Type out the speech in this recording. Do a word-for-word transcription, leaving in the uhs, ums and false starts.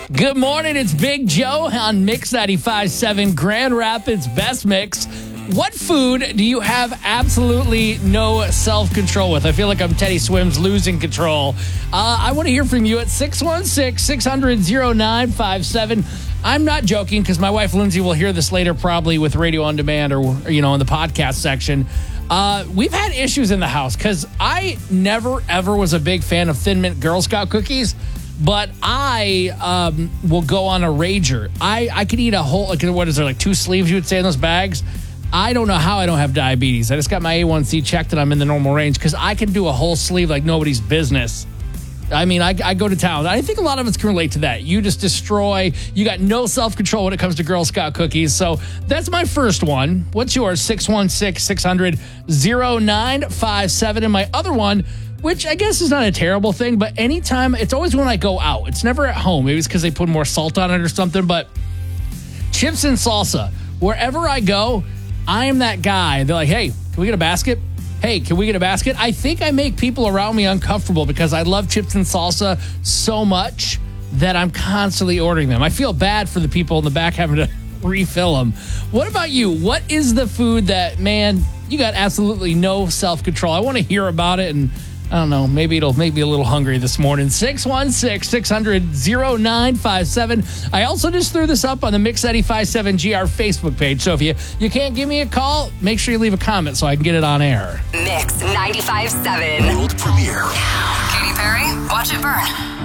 Good morning, it's Big Joe on Mix ninety-five point seven, Grand Rapids Best Mix. What food do you have absolutely no self-control with? I feel like I'm Teddy Swims losing control. Uh, I want to hear from you at six one six, six hundred, oh nine five seven. I'm not joking because my wife Lindsay will hear this later probably with Radio On Demand or, or you know, in the podcast section. Uh, we've had issues in the house because I never, ever was a big fan of Thin Mint Girl Scout cookies. But I um, will go on a rager. I, I could eat a whole, like, what is there, like two sleeves you would say in those bags? I don't know how I don't have diabetes. I just got my A one C checked and I'm in the normal range because I can do a whole sleeve like nobody's business. I mean, I, I go to town. I think a lot of us can relate to that. You just destroy. You got no self-control when it comes to Girl Scout cookies. So that's my first one. What's yours? six one six, six hundred, oh nine five seven. And my other one, which I guess is not a terrible thing, but anytime, it's always when I go out. It's never at home. Maybe it's because they put more salt on it or something, but chips and salsa. Wherever I go, I am that guy. They're like, hey, can we get a basket? Hey, can we get a basket? I think I make people around me uncomfortable because I love chips and salsa so much that I'm constantly ordering them. I feel bad for the people in the back having to refill them. What about you? What is the food that, man, you got absolutely no self-control? I want to hear about it, and I don't know, maybe it'll make me a little hungry this morning. six one six, six hundred, oh nine five seven. I also just threw this up on the Mix ninety-five point seven G R Facebook page. So if you, you can't give me a call, make sure you leave a comment so I can get it on air. Mix ninety-five point seven. World premiere. Katy Perry, Watch It Burn.